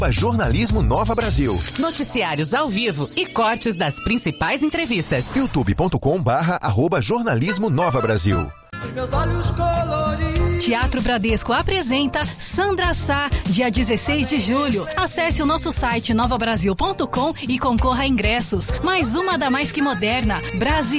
Jornalismo Nova Brasil. Noticiários ao vivo e cortes das principais entrevistas. youtube.com/jornalismo Nova Brasil. Os meus olhos coloridos. Teatro Bradesco apresenta Sandra Sá, dia 16 de julho. Acesse o nosso site novabrasil.com e concorra a ingressos. Mais uma da Mais Que Moderna, Brasil.